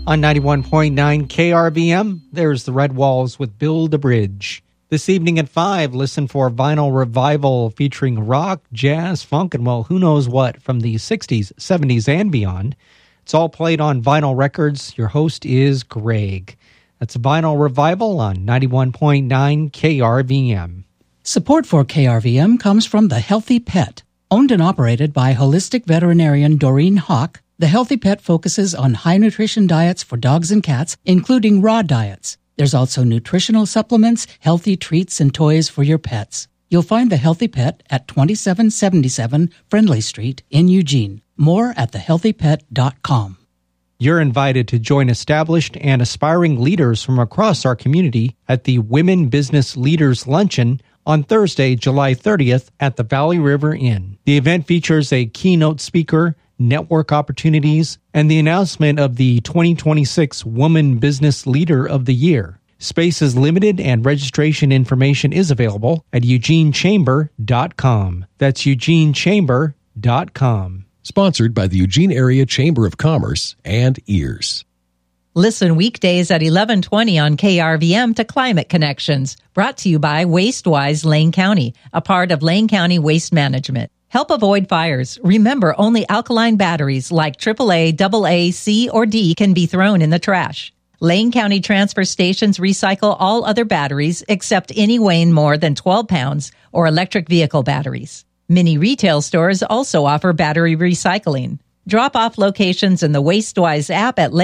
On 91.9 KRVM, there's the Red Walls with Build a Bridge. This evening at 5, listen for Vinyl Revival featuring rock, jazz, funk, and well, who knows what from the 60s, 70s, and beyond. It's all played on vinyl records. Your host is Greg. That's Vinyl Revival on 91.9 KRVM. Support for KRVM comes from The Healthy Pet. Owned and operated by holistic veterinarian Doreen Hawk, The Healthy Pet focuses on high-nutrition diets for dogs and cats, including raw diets. There's also nutritional supplements, healthy treats, and toys for your pets. You'll find The Healthy Pet at 2777 Friendly Street in Eugene. More at thehealthypet.com. You're invited to join established and aspiring leaders from across our community at the Women Business Leaders Luncheon on Thursday, July 30th at the Valley River Inn. The event features a keynote speaker, network opportunities, and the announcement of the 2026 Woman Business Leader of the Year. Space is limited and registration information is available at eugenechamber.com. That's eugenechamber.com. Sponsored by the Eugene Area Chamber of Commerce and EARS. Listen weekdays at 11:20 on KRVM to Climate Connections, brought to you by WasteWise Lane County, a part of Lane County Waste Management. Help avoid fires. Remember, only alkaline batteries like AAA, AA, C, or D can be thrown in the trash. Lane County transfer stations recycle all other batteries except any weighing more than 12 pounds or electric vehicle batteries. Many retail stores also offer battery recycling. Drop-off locations in the WasteWise app at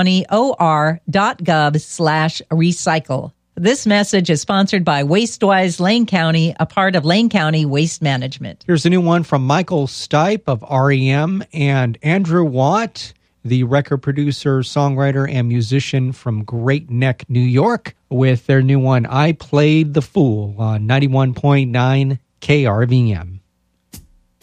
lanecounty.or.gov/recycle. This message is sponsored by WasteWise Lane County, a part of Lane County Waste Management. Here's a new one from Michael Stipe of REM and Andrew Watt, the record producer, songwriter, and musician from Great Neck, New York, with their new one, I Played the Fool, on 91.9 KRVM.